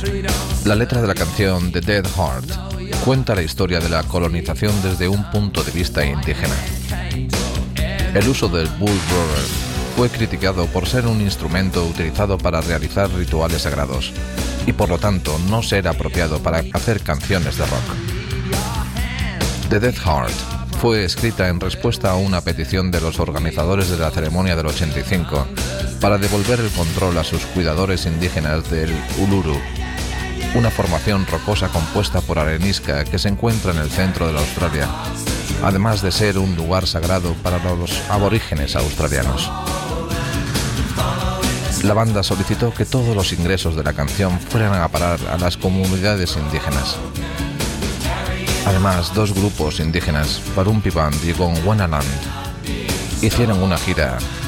La letra de la canción The Dead Heart cuenta la historia de la colonización desde un punto de vista indígena. El uso del bull roarer fue criticado por ser un instrumento utilizado para realizar rituales sagrados y por lo tanto no ser apropiado para hacer canciones de rock. The Dead Heart fue escrita en respuesta a una petición de los organizadores de la ceremonia del 85 para devolver el control a sus cuidadores indígenas del Uluru, una formación rocosa compuesta por arenisca que se encuentra en el centro de la Australia, además de ser un lugar sagrado para los aborígenes australianos. La banda solicitó que todos los ingresos de la canción fueran a parar a las comunidades indígenas. Además, dos grupos indígenas, Warumpi Band y Gondwanaland, hicieron una gira